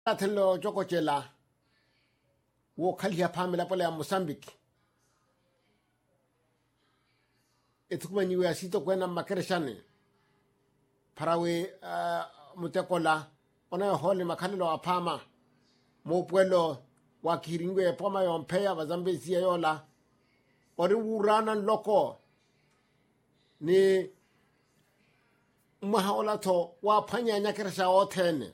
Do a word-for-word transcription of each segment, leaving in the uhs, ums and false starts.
Atelo joko chela wo khalia pamela pole ya Mozambique etukuma niwe asito kwena makereshane parawe uh, mutekola ona hole makhalelo apama mo puelo wa kiringwe poma yompea bazambezi yola ori urana loko ni mahaola to wa phanya nyakeresha othene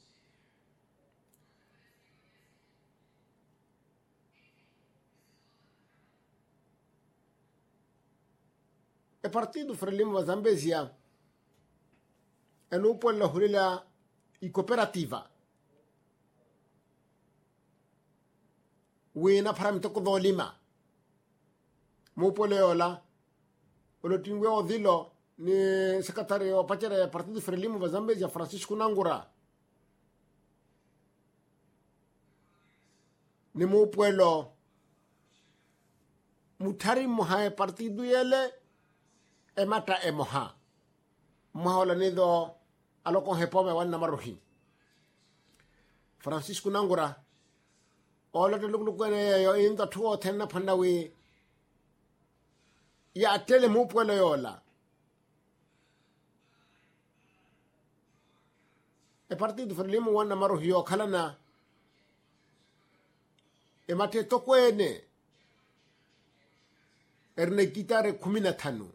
e partido Frelimo Zambezia e non può la hulila i cooperativa wina paramito ko dolima mo pole ola olo tingwe odilo ni secretario pacere partido Frelimo Zambezia Francisco Nangura ni mo puelo mutari moha partido yele e mata e moha moha nido aloko hepome wana maruhi Francisco Nangura ola de luklu kwene yo inda tuo tenna pandawi ya tele mo puelo yola e partido Frelimo wana maruhi yo kalana e mate tokwene erne gitare kumina tanu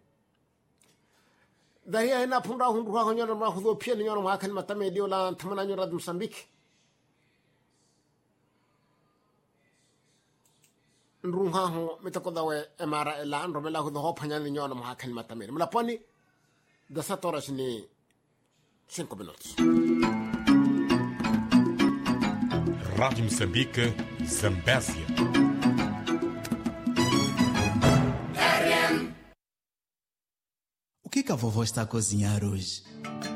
daria ena punda hundu ha nyono ma khudo pien nyono ma kan matame dio la thamana nyora Mozambique nrunga ho metako dawe emara ela andro mela khudo ho phanya nyono ma kan matame mla poni da satoras ni cinco minutos. Rádio Moçambique, Zambésia. O que que a vovó está a cozinhar hoje?